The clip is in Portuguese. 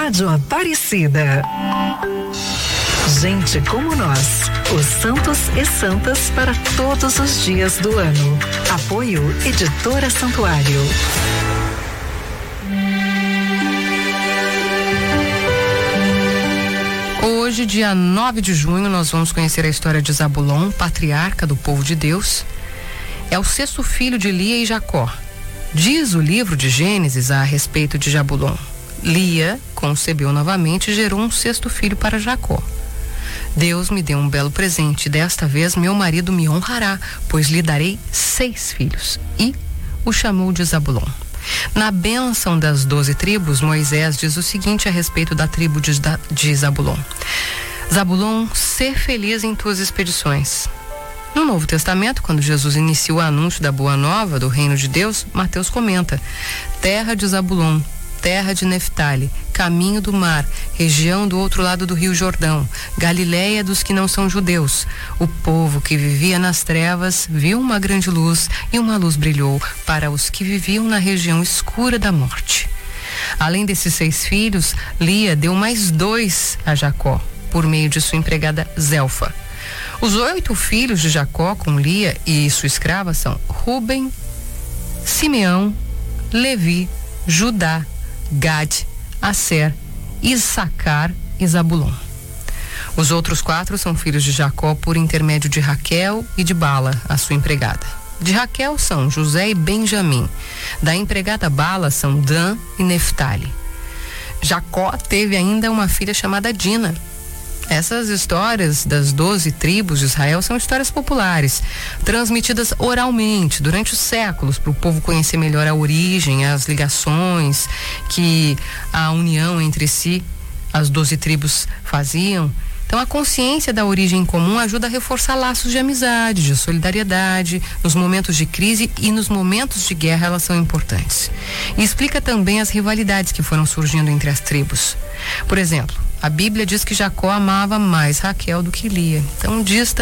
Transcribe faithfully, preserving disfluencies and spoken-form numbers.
Rádio Aparecida. Gente como nós, os santos e santas para todos os dias do ano. Apoio Editora Santuário. Hoje, dia nove de junho, nós vamos conhecer a história de Zabulon, patriarca do povo de Deus. É o sexto filho de Lia e Jacó. Diz o livro de Gênesis a respeito de Zabulon: Lia concebeu novamente e gerou um sexto filho para Jacó. Deus me deu um belo presente, desta vez meu marido me honrará, pois lhe darei seis filhos. E o chamou de Zabulon. Na bênção das doze tribos, Moisés diz o seguinte a respeito da tribo de, de Zabulon: Zabulon, ser feliz em tuas expedições. No Novo Testamento, quando Jesus inicia o anúncio da boa nova do reino de Deus, Mateus comenta: terra de Zabulon, terra de Neftali, caminho do mar, região do outro lado do rio Jordão, Galileia dos que não são judeus. O povo que vivia nas trevas viu uma grande luz, e uma luz brilhou para os que viviam na região escura da morte. Além desses seis filhos, Lia deu mais dois a Jacó, por meio de sua empregada Zelfa. Os oito filhos de Jacó com Lia e sua escrava são Ruben, Simeão, Levi, Judá, Gade, Asser, Issacar e Zabulon. Os outros quatro são filhos de Jacó por intermédio de Raquel e de Bala, a sua empregada. De Raquel são José e Benjamim. Da empregada Bala são Dan e Neftali. Jacó teve ainda uma filha chamada Dina. Essas histórias das doze tribos de Israel são histórias populares, transmitidas oralmente durante os séculos para o povo conhecer melhor a origem, as ligações que a união entre si, as doze tribos, faziam. Então, a consciência da origem comum ajuda a reforçar laços de amizade, de solidariedade. Nos momentos de crise e nos momentos de guerra, elas são importantes. E explica também as rivalidades que foram surgindo entre as tribos. Por exemplo, a Bíblia diz que Jacó amava mais Raquel do que Lia. Então, diz também